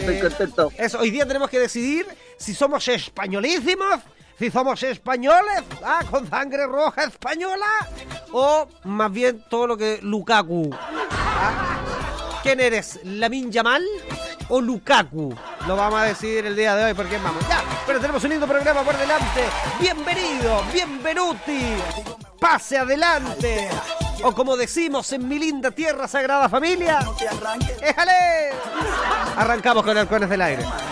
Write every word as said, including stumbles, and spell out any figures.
estoy contento. Eso, hoy día tenemos que decidir si somos españolísimos, si somos españoles, ah, con sangre roja española, o más bien todo lo que Lukaku. ¿Ah? ¿Quién eres? ¿Lamine Yamal o Lukaku? Lo vamos a decidir el día de hoy porque vamos ya. Pero tenemos un lindo programa por delante. Bienvenido, bienvenuti. Pase adelante. O como decimos en mi linda tierra, Sagrada Familia. ¡Éjale! Arrancamos con Halcones del Aire.